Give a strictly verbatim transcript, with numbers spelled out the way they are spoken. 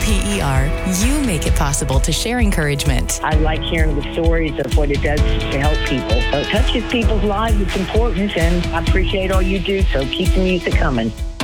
P E R, you make it possible to share encouragement. I like hearing the stories of what it does to help people. So it touches people's lives. It's important, and I appreciate all you do, so keep the music coming.